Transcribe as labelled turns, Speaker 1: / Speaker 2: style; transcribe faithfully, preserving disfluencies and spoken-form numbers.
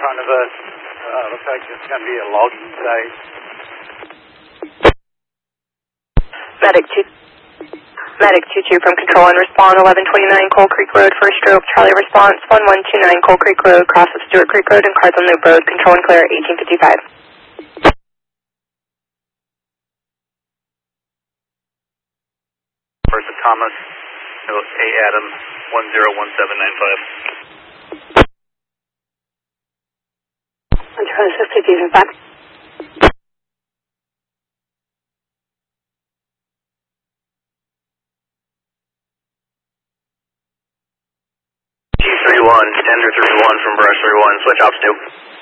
Speaker 1: front of us. Uh, looks like it's going to be a logging site.
Speaker 2: Medic two, Medic two two from Control and respond eleven twenty-nine Coal Creek Road, first stroke, Charlie response one one two nine Coal Creek Road, cross of Stewart Creek Road and Carson Loop Road, control and clear eighteen fifty-five.
Speaker 3: First of Thomas, A Adam, one zero one seven nine five.
Speaker 2: one Charlie fifty five.
Speaker 3: G three one, tender three one from brush three one, switch ops two.